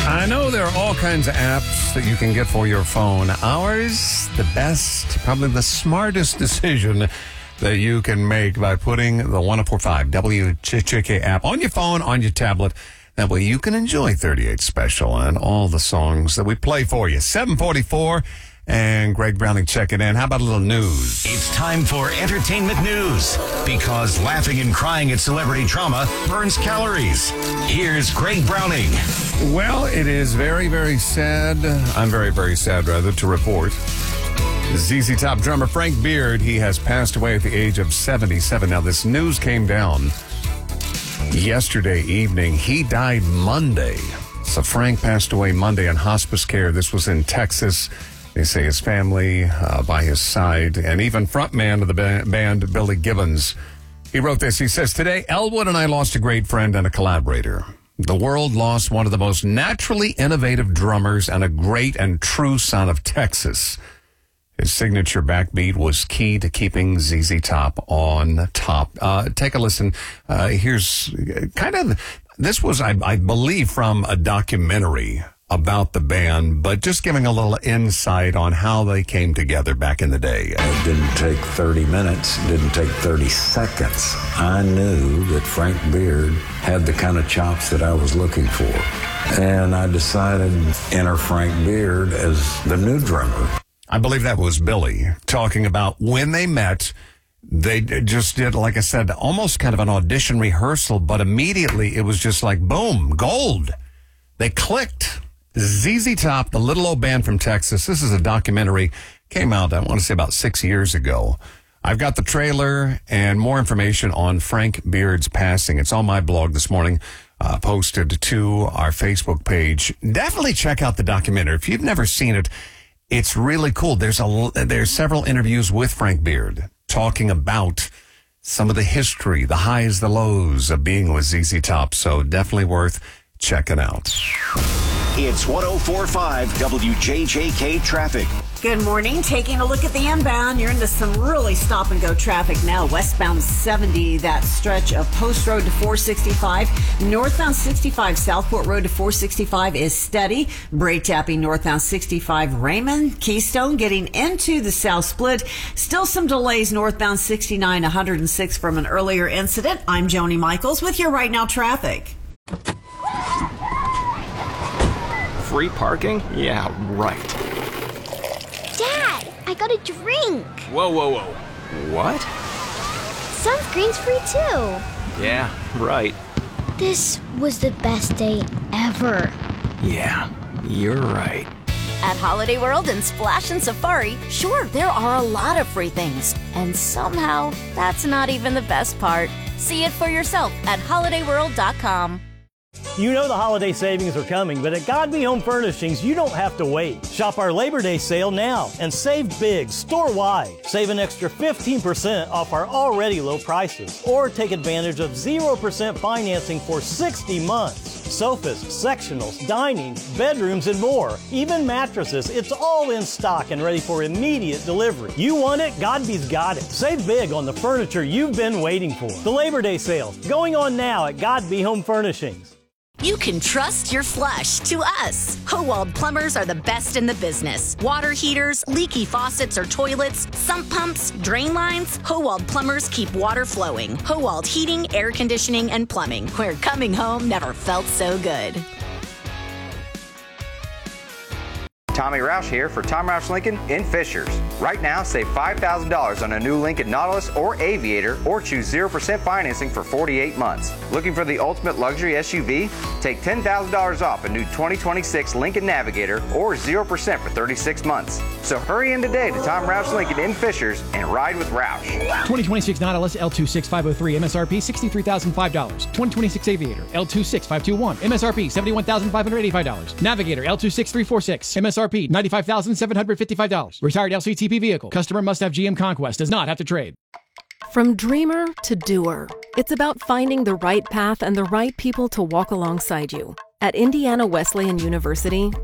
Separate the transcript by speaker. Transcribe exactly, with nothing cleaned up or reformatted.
Speaker 1: I know there are all kinds of apps that you can get for your phone. Ours, the best, probably the smartest decision that you can make by putting the one oh four five W J J K app on your phone, on your tablet. That way you can enjoy thirty-eight Special and all the songs that we play for you. seven forty-four, and Greg Browning checking in. How about a little news?
Speaker 2: It's time for entertainment news, because laughing and crying at celebrity drama burns calories. Here's Greg Browning.
Speaker 1: Well, it is very, very sad. I'm very, very sad, rather, to report. Z Z Top drummer Frank Beard, he has passed away at the age of seventy-seven. Now, this news came down yesterday evening. He died Monday. So Frank passed away Monday on hospice care. This was in Texas. They say his family uh, by his side, and even frontman of the ba- band, Billy Gibbons. He wrote this. He says, "Today, Elwood and I lost a great friend and a collaborator. The world lost one of the most naturally innovative drummers and a great and true son of Texas. His signature backbeat was key to keeping Z Z Top on top." Uh, take a listen. Uh, here's kind of, this was, I, I believe, from a documentary about the band, but just giving a little insight on how they came together back in the day.
Speaker 3: It didn't take thirty minutes, it didn't take thirty seconds. I knew that Frank Beard had the kind of chops that I was looking for. And I decided to enter Frank Beard as the new drummer.
Speaker 1: I believe that was Billy talking about when they met. They just did, like I said, almost kind of an audition rehearsal, but immediately it was just like, boom, gold. They clicked. Z Z Top, the little old band from Texas. This is a documentary. Came out, I want to say, about six years ago. I've got the trailer and more information on Frank Beard's passing. It's on my blog this morning, uh, posted to our Facebook page. Definitely check out the documentary. If you've never seen it, it's really cool. There's a there's several interviews with Frank Beard talking about some of the history, the highs, the lows of being with Z Z Top. So definitely worth checking out.
Speaker 2: It's one oh four point five W J J K traffic.
Speaker 4: Good morning. Taking a look at the inbound, you're into some really stop-and-go traffic now. Westbound seventy, that stretch of Post Road to four sixty-five. Northbound sixty-five, Southport Road to four sixty-five is steady. Brake tapping northbound sixty-five, Raymond, Keystone, getting into the South Split. Still some delays northbound sixty-nine, one oh six from an earlier incident. I'm Joni Michaels with your Right Now traffic.
Speaker 5: Free parking? Yeah, right.
Speaker 6: Dad, I got a drink.
Speaker 5: Whoa, whoa, whoa. What?
Speaker 6: Sunscreen's free too.
Speaker 5: Yeah, right.
Speaker 6: This was the best day ever.
Speaker 5: Yeah, you're right.
Speaker 7: At Holiday World and Splash and Safari, sure, there are a lot of free things. And somehow, that's not even the best part. See it for yourself at holiday world dot com.
Speaker 8: You know the holiday savings are coming, but at Godby Home Furnishings, you don't have to wait. Shop our Labor Day sale now and save big store-wide. Save an extra fifteen percent off our already low prices. Or take advantage of zero percent financing for sixty months. Sofas, sectionals, dining, bedrooms, and more. Even mattresses, it's all in stock and ready for immediate delivery. You want it? Godby's got it. Save big on the furniture you've been waiting for. The Labor Day sale, going on now at Godby Home Furnishings.
Speaker 7: You can trust your flush to us. Howald Plumbers are the best in the business. Water heaters, leaky faucets or toilets, sump pumps, drain lines. Howald Plumbers keep water flowing. Howald Heating, Air Conditioning, and Plumbing, where coming home never felt so good.
Speaker 9: Tommy Roush here for Tom Roush Lincoln in Fishers. Right now, save five thousand dollars on a new Lincoln Nautilus or Aviator, or choose zero percent financing for forty-eight months. Looking for the ultimate luxury S U V? Take ten thousand dollars off a new twenty twenty-six Lincoln Navigator, or zero percent for thirty-six months. So hurry in today to Tom Roush Lincoln in Fishers and ride with Roush.
Speaker 10: twenty twenty-six Nautilus L two six five oh three, M S R P sixty-three thousand five dollars. twenty twenty-six Aviator L two six five two one, M S R P seventy-one thousand five hundred eighty-five dollars. Navigator L two six three four six, M S R P ninety-five thousand seven hundred fifty-five dollars. Retired L C T P vehicle. Customer must have G M Conquest. Does not have to trade.
Speaker 11: From dreamer to doer, it's about finding the right path and the right people to walk alongside you. At Indiana Wesleyan University,